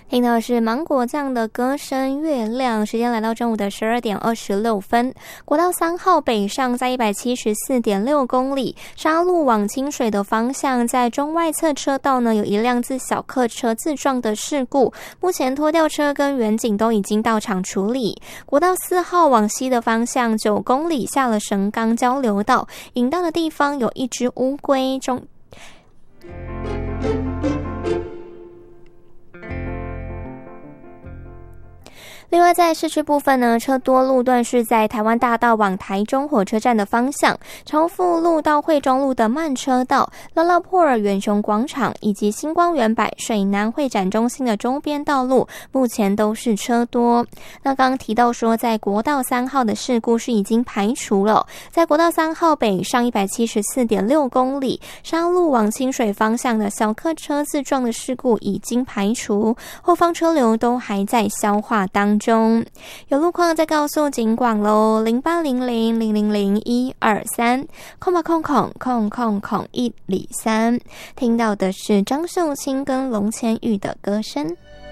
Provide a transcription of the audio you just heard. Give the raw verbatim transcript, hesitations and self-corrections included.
听到的是芒果酱的歌声月亮，时间来到中午的十二点二十六分。国道三号北上在一百七十四点六公里，沙鹿往清水的方向，在中外侧车道呢有一辆自小客车自撞的事故，目前拖吊车跟员警都已经到场处理。国道四号往西的方向，九公里下了神冈交流道，引道的地方有一只乌龟中。另外在市区部分呢，车多路段是在台湾大道往台中火车站的方向，朝富路到惠中路的慢车道，拉拉破尔远雄广场以及星光园百水南会展中心的周边道路目前都是车多。那刚刚提到说在国道三号的事故是已经排除了，在国道三号北上一百七十四点六公里，沙鹿往清水方向的小客车自撞的事故已经排除，后方车流都还在消化当中。中有路况再告诉警广咯，零八零零零零零一二三空吧空空空空空一里三，听到的是张秀清跟龙千玉的歌声。